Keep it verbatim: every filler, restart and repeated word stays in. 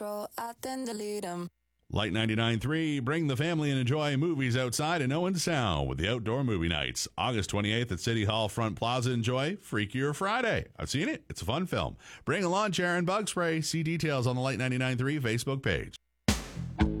scroll out, then delete them. Light ninety-nine point three, bring the family and enjoy movies outside and no one sound with the Outdoor Movie Nights. August twenty-eighth at City Hall Front Plaza. Enjoy Freakier Friday. I've seen it. It's a fun film. Bring a lawn chair and bug spray. See details on the Light ninety-nine point three Facebook page.